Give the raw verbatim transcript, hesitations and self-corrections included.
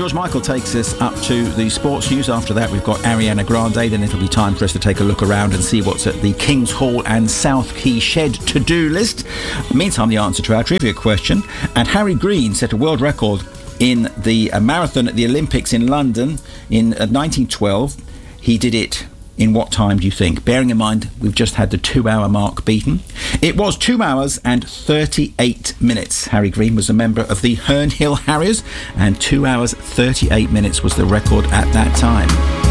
George Michael takes us up to the sports news. After that, we've got Ariana Grande. Then it'll be time for us to take a look around and see what's at the King's Hall and South Key Shed to-do list. Meantime, the answer to our trivia question. And Harry Green set a world record in the uh, marathon at the Olympics in London in uh, nineteen twelve. He did it in what time do you think? Bearing in mind, we've just had the two-hour mark beaten. It was two hours and thirty-eight minutes. Harry Green was a member of the Herne Hill Harriers, and two hours thirty-eight minutes was the record at that time.